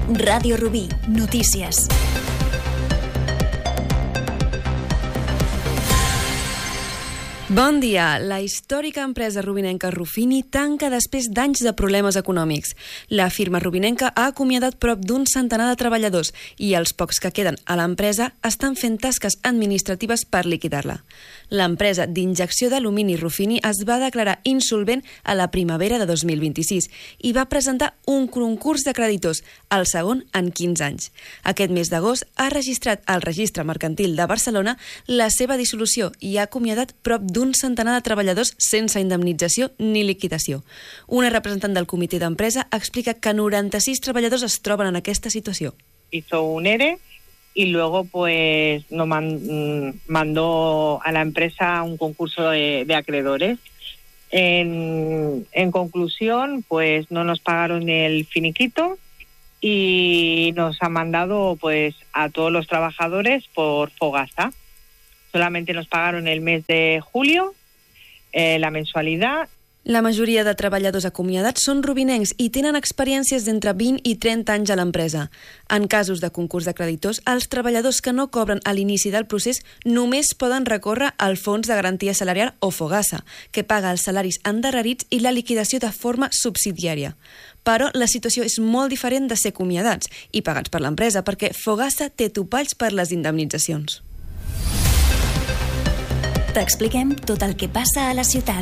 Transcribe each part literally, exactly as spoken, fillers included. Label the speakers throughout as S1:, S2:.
S1: Ràdio Rubí, notícies.
S2: Bon dia. La històrica empresa rubinenca Ruffini tanca després d'anys de problemes econòmics. La firma rubinenca ha acomiadat prop d'un centenar de treballadors i els pocs que queden a l'empresa estan fent tasques administratives per liquidar-la. L'empresa d'injecció d'alumini Ruffini es va declarar insolvent a la primavera de dos mil vint-i-sis i va presentar un concurs de creditors, el segon en quinze anys. Aquest mes d'agost ha registrat al Registre Mercantil de Barcelona la seva dissolució i ha acomiadat prop d'un centenar de treballadors sense indemnització ni liquidació. Una representant del comitè d'empresa explica que noranta-sis treballadors es troben en aquesta situació.
S3: Hizo un E R E y luego pues nos mandó a la empresa un concurso de, de acreedores. En, en conclusión, pues no nos pagaron el finiquito y nos han mandado pues a todos los trabajadores por fogasa. Solamente nos pagaron el mes de julio, eh, la mensualidad.
S2: La majoria de treballadors acomiadats són rubinencs i tenen experiències d'entre vint i trenta anys a l'empresa. En casos de concurs de creditors, els treballadors que no cobren a l'inici del procés només poden recórrer al Fons de Garantia Salarial o Fogasa, que paga els salaris endarrerits i la liquidació de forma subsidiària. Però la situació és molt diferent de ser acomiadats i pagats per l'empresa, perquè Fogasa té topalls per les indemnitzacions.
S1: T'expliquem tot el que passa a la ciutat.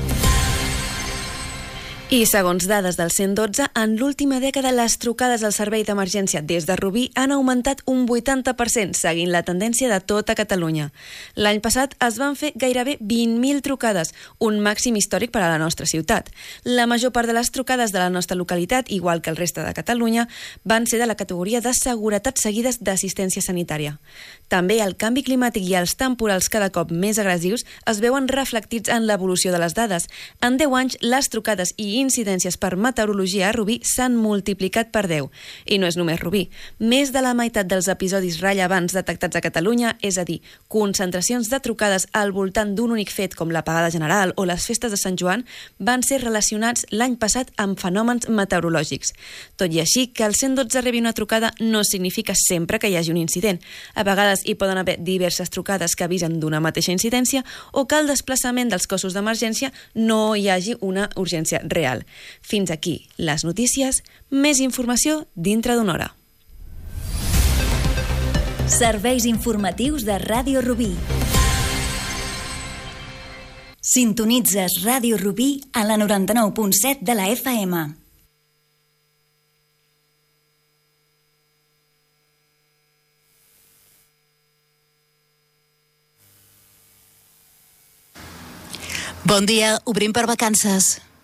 S2: I segons dades del cent dotze, en l'última dècada les trucades al servei d'emergència des de Rubí han augmentat un vuitanta per cent, seguint la tendència de tota Catalunya. L'any passat es van fer gairebé vint mil trucades, un màxim històric per a la nostra ciutat. La major part de les trucades de la nostra localitat, igual que el reste de Catalunya, van ser de la categoria de seguretat seguides d'assistència sanitària. També el canvi climàtic i els temporals cada cop més agressius es veuen reflectits en l'evolució de les dades. En deu anys, les trucades i incidències per meteorologia a Rubí s'han multiplicat per deu. I no és només Rubí. Més de la meitat dels episodis rellevants detectats a Catalunya, és a dir, concentracions de trucades al voltant d'un únic fet com l'apagada general o les festes de Sant Joan, van ser relacionats l'any passat amb fenòmens meteorològics. Tot i així, que el cent dotze rebi una trucada no significa sempre que hi hagi un incident. A vegades hi poden haver diverses trucades que avisen d'una mateixa incidència o que el desplaçament dels cossos d'emergència no hi hagi una urgència real. Fins aquí les notícies. Més informació dintre d'una hora.
S1: Serveis informatius de Ràdio Rubí. Sintonitzes Ràdio Rubí a la noranta-nou punt set de la F M.
S4: Bon dia, obrim per vacances.